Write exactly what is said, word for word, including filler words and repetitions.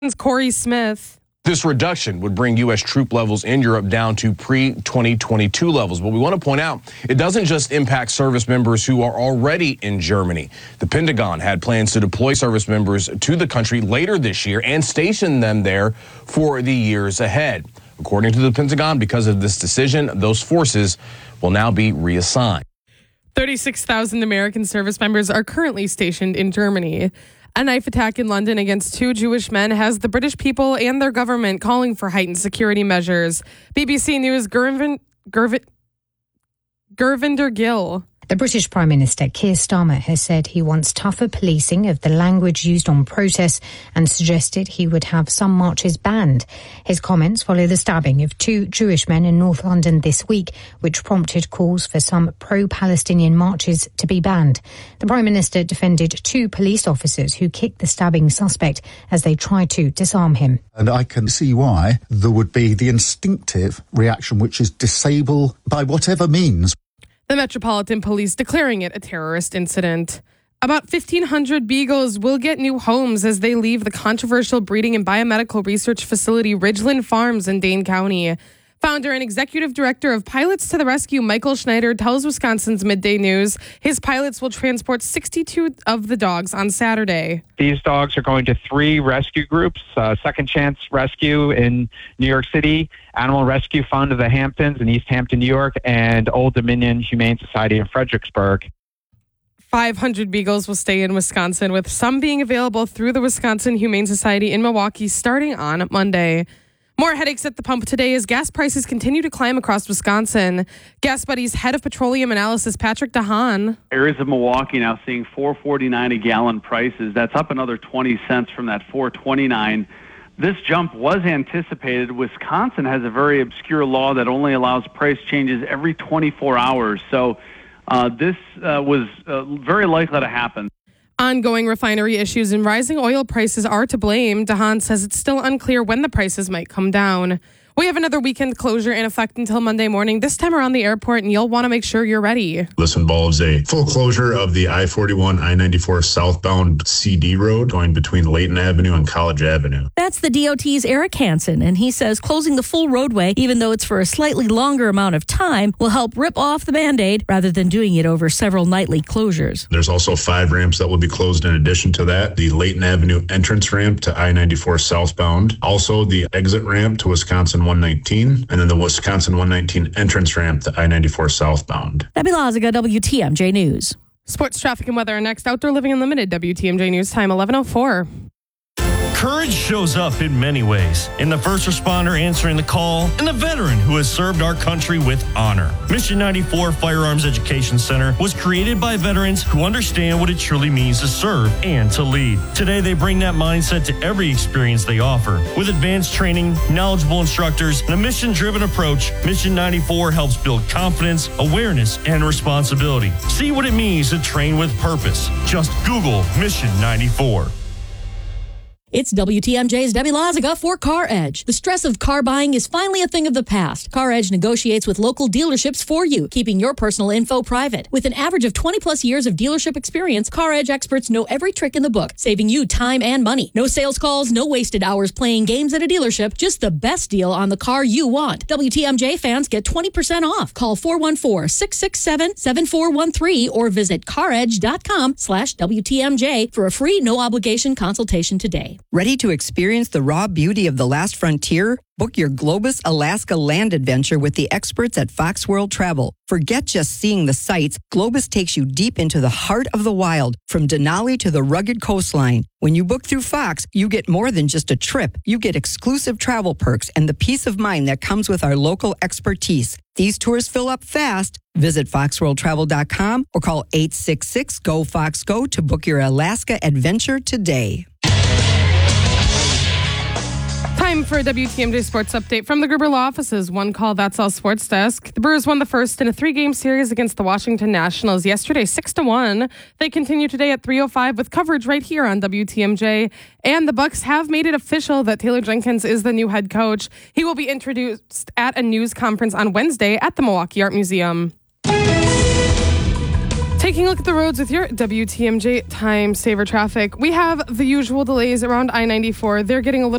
Corey Smith. This reduction would bring U S troop levels in Europe down to pre twenty twenty-two levels. But we want to point out, it doesn't just impact service members who are already in Germany. The Pentagon had plans to deploy service members to the country later this year and station them there for the years ahead. According to the Pentagon, because of this decision, those forces will now be reassigned. thirty-six thousand American service members are currently stationed in Germany. A knife attack in London against two Jewish men has the British people and their government calling for heightened security measures. B B C News' Gurvin, Gurvin, Gurvinder Gill. The British Prime Minister Keir Starmer has said he wants tougher policing of the language used on protests and suggested he would have some marches banned. His comments follow the stabbing of two Jewish men in North London this week, which prompted calls for some pro-Palestinian marches to be banned. The Prime Minister defended two police officers who kicked the stabbing suspect as they tried to disarm him. And I can see why there would be the instinctive reaction, which is disable by whatever means. The Metropolitan Police declaring it a terrorist incident. About fifteen hundred beagles will get new homes as they leave the controversial breeding and biomedical research facility Ridgeland Farms in Dane County. Founder and executive director of Pilots to the Rescue, Michael Schneider, tells Wisconsin's Midday News his pilots will transport sixty-two of the dogs on Saturday. These dogs are going to three rescue groups, uh, Second Chance Rescue in New York City, Animal Rescue Fund of the Hamptons in East Hampton, New York, and Old Dominion Humane Society in Fredericksburg. five hundred beagles will stay in Wisconsin, with some being available through the Wisconsin Humane Society in Milwaukee starting on Monday. More headaches at the pump today as gas prices continue to climb across Wisconsin. Gas Buddy's head of petroleum analysis, Patrick DeHaan. Areas of Milwaukee now seeing four forty-nine a gallon prices. That's up another twenty cents from that four twenty-nine. This jump was anticipated. Wisconsin has a very obscure law that only allows price changes every twenty-four hours. So uh, this uh, was uh, very likely to happen. Ongoing refinery issues and rising oil prices are to blame. DeHaan says it's still unclear when the prices might come down. We have another weekend closure in effect until Monday morning, this time around the airport, and you'll want to make sure you're ready. This involves a full closure of the I forty-one, I ninety-four southbound C D road going between Layton Avenue and College Avenue. That's the D O T's Eric Hansen, and he says closing the full roadway, even though it's for a slightly longer amount of time, will help rip off the Band-Aid rather than doing it over several nightly closures. There's also five ramps that will be closed in addition to that. The Layton Avenue entrance ramp to I ninety-four southbound, also the exit ramp to Wisconsin one nineteen, and then the Wisconsin one nineteen entrance ramp to I ninety-four southbound. Debbie Lazaga, W T M J News. Sports, traffic, and weather are next. Outdoor Living Unlimited, W T M J News time, eleven oh four. Courage shows up in many ways. In the first responder answering the call and the veteran who has served our country with honor. Mission ninety-four Firearms Education Center was created by veterans who understand what it truly means to serve and to lead. Today, they bring that mindset to every experience they offer. With advanced training, knowledgeable instructors, and a mission-driven approach, Mission ninety-four helps build confidence, awareness, and responsibility. See what it means to train with purpose. Just Google Mission ninety-four. It's W T M J's Debbie Lazaga for Car Edge. The stress of car buying is finally a thing of the past. Car Edge negotiates with local dealerships for you, keeping your personal info private. With an average of twenty plus years of dealership experience, Car Edge experts know every trick in the book, saving you time and money. No sales calls, no wasted hours playing games at a dealership, just the best deal on the car you want. W T M J fans get twenty percent off. Call four one four, six six seven, seven four one three or visit caredge.com slash WTMJ for a free no obligation consultation today. Ready to experience the raw beauty of the last frontier? Book your Globus Alaska land adventure with the experts at Fox World Travel. Forget just seeing the sights. Globus takes you deep into the heart of the wild, from Denali to the rugged coastline. When you book through Fox, you get more than just a trip. You get exclusive travel perks and the peace of mind that comes with our local expertise. These tours fill up fast. Visit fox world travel dot com or call eight six six, G O, Fox, Go to book your Alaska adventure today. Time for a W T M J Sports Update from the Gruber Law Office's One Call, That's All Sports Desk. The Brewers won the first in a three-game series against the Washington Nationals yesterday, six to one. They continue today at three oh five with coverage right here on W T M J. And the Bucks have made it official that Taylor Jenkins is the new head coach. He will be introduced at a news conference on Wednesday at the Milwaukee Art Museum. Taking a look at the roads with your W T M J Time Saver traffic. We have the usual delays around I ninety-four. They're getting a little